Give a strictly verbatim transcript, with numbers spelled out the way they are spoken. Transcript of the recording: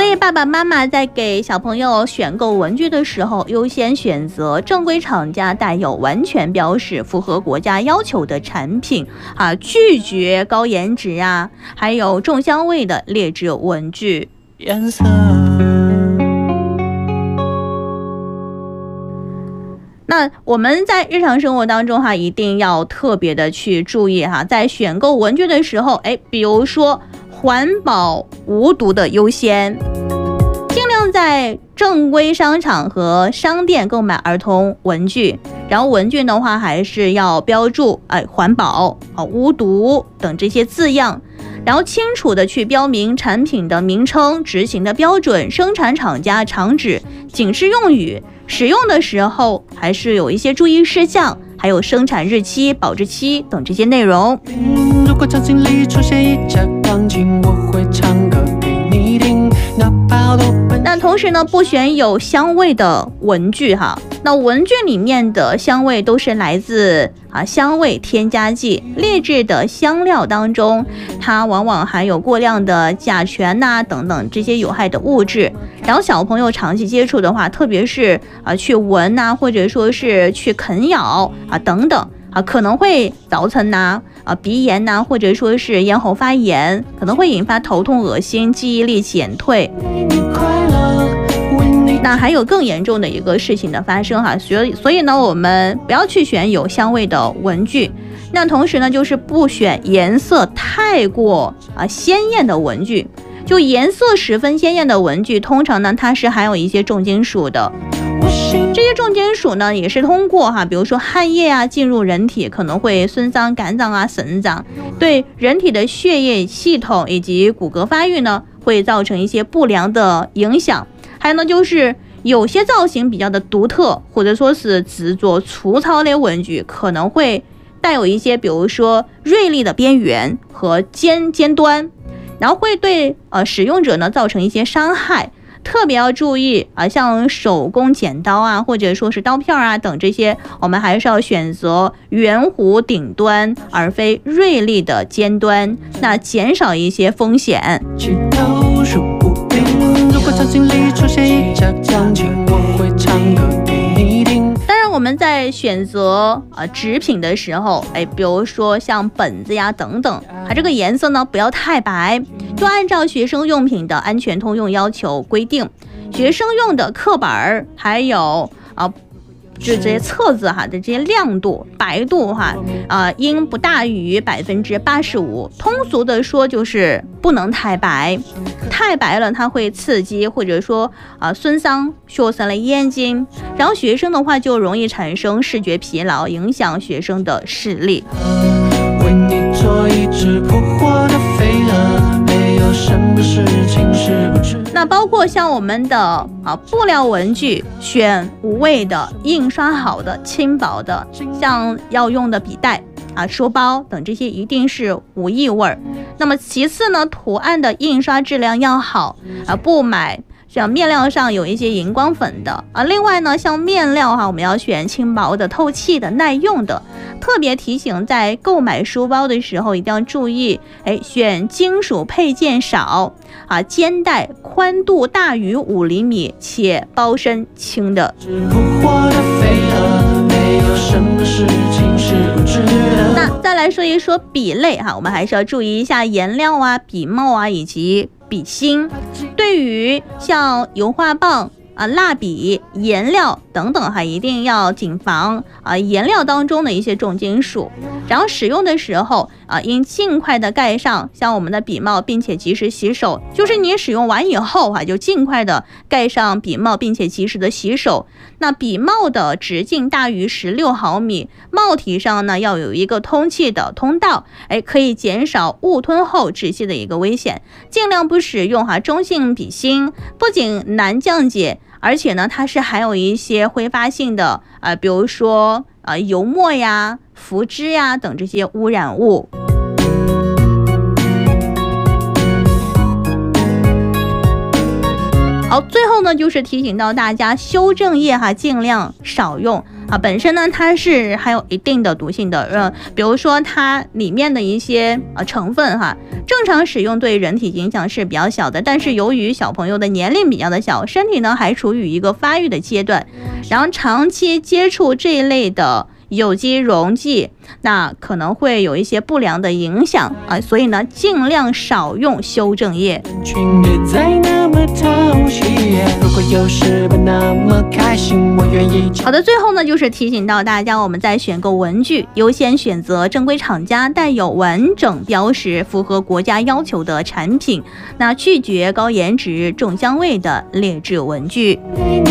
以爸爸妈妈在给小朋友选购文具的时候，优先选择正规厂家带有完全标识、符合国家要求的产品啊，拒绝高颜值啊，还有重香味的劣质文具。颜色。那我们在日常生活当中哈，一定要特别的去注意哈，在选购文具的时候，哎，比如说环保无毒的优先，尽量在正规商场和商店购买儿童文具，然后文具的话还是要标注哎环保啊、无毒等这些字样。然后清楚的去标明产品的名称、执行的标准、生产厂家厂址、警示用语，使用的时候还是有一些注意事项，还有生产日期、保质期等这些内容。如果场景里出现一架钢琴，我会唱歌给你听。那同时呢，不选有香味的文具哈。那文具里面的香味都是来自啊香味添加剂，劣质的香料当中，它往往含有过量的甲醛呐、啊、等等这些有害的物质。然后小朋友长期接触的话，特别是啊去闻呐、啊，或者说是去啃咬啊等等啊，可能会造成呐啊鼻炎呐、啊，或者说是咽喉发炎，可能会引发头痛、恶心、记忆力减退。那还有更严重的一个事情的发生哈，所以所以呢，我们不要去选有香味的文具。那同时呢，就是不选颜色太过啊鲜艳的文具。就颜色十分鲜艳的文具，通常呢它是含有一些重金属的。这些重金属呢，也是通过哈，比如说汗液啊进入人体，可能会损伤肝脏啊、肾脏，对人体的血液系统以及骨骼发育呢，会造成一些不良的影响。还有呢，就是有些造型比较的独特，或者说是制作粗糙的文具，可能会带有一些，比如说锐利的边缘和尖尖端，然后会对呃使用者呢造成一些伤害。特别要注意啊，像手工剪刀啊，或者说是刀片啊等这些，我们还是要选择圆弧顶端，而非锐利的尖端，那减少一些风险。如果场景里出现一架钢琴，我会唱歌给你听。当然我们在选择啊纸品的时候，哎，比如说像本子呀等等，它这个颜色呢不要太白，就按照学生用品的安全通用要求规定，学生用的课本还有啊就这些册子哈的这些亮度、白度哈啊，应不大于百分之八十五。通俗的说就是不能太白，太白了它会刺激或者说啊损伤学生的眼睛，然后学生的话就容易产生视觉疲劳，影响学生的视力。为你做一只扑火的飞蛾，没有什么事情是不知。那包括像我们的啊布料文具，选无味的、印刷好的、轻薄的，像要用的笔袋啊、书包等这些一定是无异味。那么其次呢，图案的印刷质量要好啊，不买像面料上有一些荧光粉的啊。另外呢，像面料哈，我们要选轻薄的、透气的、耐用的。特别提醒，在购买书包的时候一定要注意，哎，选金属配件少啊，肩带宽度大于五厘米且包身轻的。那再来说一说笔类哈，我们还是要注意一下颜料啊、笔帽啊以及笔芯。对于像油画棒啊、蜡笔、颜料等等哈，一定要谨防啊颜料当中的一些重金属。然后使用的时候啊，应尽快的盖上像我们的笔帽，并且及时洗手。就是你使用完以后哈、啊，就尽快的盖上笔帽，并且及时的洗手。那笔帽的直径大于十六毫米，帽体上呢要有一个通气的通道，哎，可以减少误吞后窒息的一个危险。尽量不使用哈、啊、中性笔芯，不仅难降解，而且呢，它是含有一些挥发性的，呃，比如说呃油墨呀、腐脂呀等这些污染物。好，最后呢，就是提醒到大家，修正液哈尽量少用， 啊，本身呢它是还有一定的毒性的，呃，比如说它里面的一些呃成分哈，正常使用对人体影响是比较小的，但是由于小朋友的年龄比较的小，身体呢还处于一个发育的阶段，然后长期接触这一类的有机溶剂，那可能会有一些不良的影响啊，所以呢，尽量少用修正液。好的，最后呢，就是提醒到大家，我们在选购文具，优先选择正规厂家、带有完整标识、符合国家要求的产品，那拒绝高颜值、重香味的劣质文具。